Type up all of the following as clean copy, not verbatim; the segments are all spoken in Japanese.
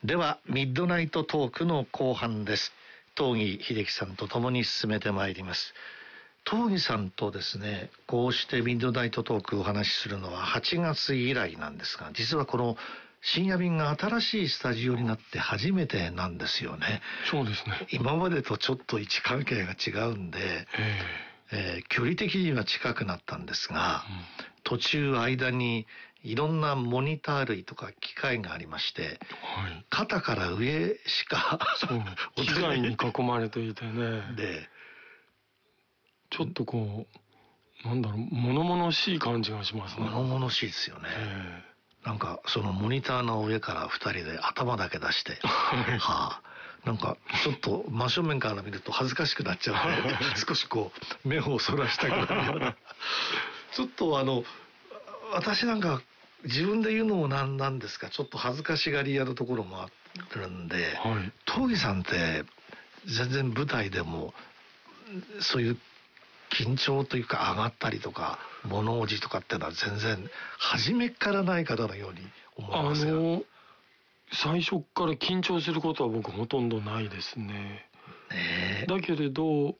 ではミッドナイトトークの後半です。東儀秀樹さんと共に進めてまいります。東儀さんとですね、こうしてミッドナイトトークをお話しするのは8月以来なんですが、実はこの深夜便が新しいスタジオになって初めてなんですよね。 そうですね。 今までとちょっと位置関係が違うんで、距離的には近くなったんですが、途中間にいろんなモニター類とか機械がありまして、肩から上しか機材に囲まれていてね。 で、 ちょっとこう物々しい感じがしますね。 物々しいですよね。なんかそのモニターの上から2人で頭だけ出して、なんかちょっと真正面から見ると恥ずかしくなっちゃうので少しこう目をそらしたくなるようなちょっと私なんか自分で言うのもなんですが、ちょっと恥ずかしがり屋のところもあるんで、東儀さんって全然舞台でもそういう緊張というか上がったりとか物おじとかっていうのは全然初めからない方のように思いますが、 最初から緊張することは僕ほとんどないですね。だけれど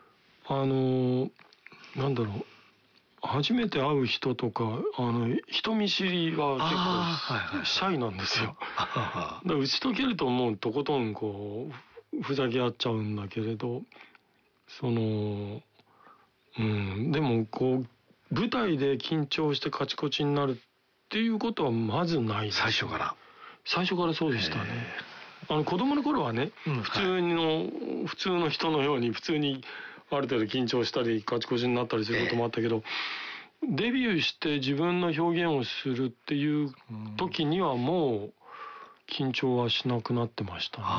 なんだろう、初めて会う人とか人見知りは結構シャイなんですよ。だから打ち解けるともうとことんこうふざけ合っちゃうんだけれど、でもこう舞台で緊張してカチコチになるっていうことはまずないです。最初からそうでしたね。子供の頃はね、普通の人のように普通にある程度緊張したりカチコチになったりすることもあったけど、デビューして自分の表現をするっていう時にはもう緊張はしなくなってましたね。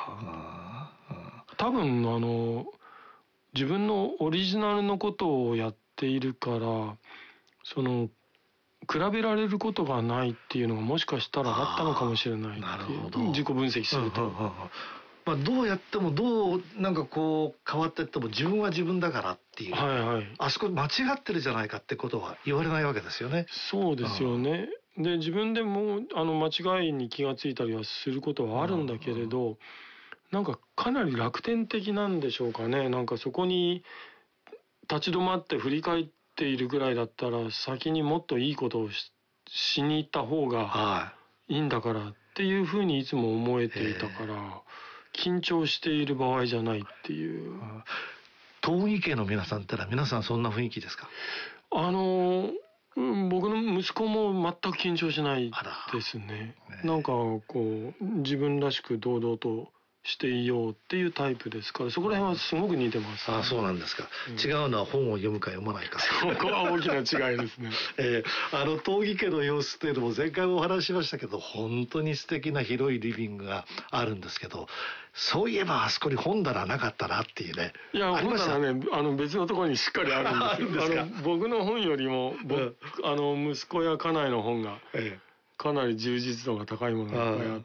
多分自分のオリジナルのことをやっているから、比べられることがないっていうのがもしかしたらあったのかもしれないっていう。自己分析すると。 どうやってもなんかこう変わっていっても自分は自分だからっていう、あそこ間違ってるじゃないかってことは言われないわけですよね。 そうですよね。で自分でも間違いに気がついたりはすることはあるんだけれど、なんかかなり楽天的なんでしょうかね。なんかそこに立ち止まって振り返っているぐらいだったら先にもっといいことをしに行った方がいいんだからっていうふうにいつも思えていたから、緊張している場合じゃないっていう。 東儀家の皆さんってのは皆さんそんな雰囲気ですか？ 僕の息子も全く緊張しないですね。なんかこう自分らしく堂々としていようっていうタイプですから、そこら辺はすごく似てます、ね。 そうなんですか。違うのは本を読むか読まないか。 そこは大きな違いですね。 東儀家の様子っていうのも前回もお話ししましたけど、本当に素敵な広いリビングがあるんですけど、そういえばあそこに本棚なかったなっていうね。 いや、本棚ね、別のところにしっかりあるんですよ。僕の本よりも息子や家内の本がかなり充実度が高いものがいっぱいあって。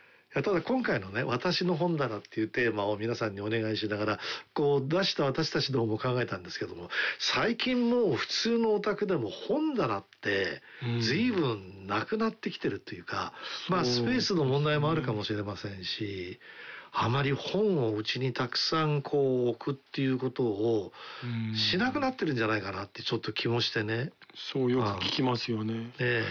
ただ今回のね、私の本棚っていうテーマを皆さんにお願いしながらこう出した私たちの方も考えたんですけども、最近もう普通のお宅でも本棚って随分なくなってきてるというか、スペースの問題もあるかもしれませんし、あまり本をうちにたくさんこう置くっていうことをしなくなってるんじゃないかなってちょっと気もしてね。 そうよく聞きますよね。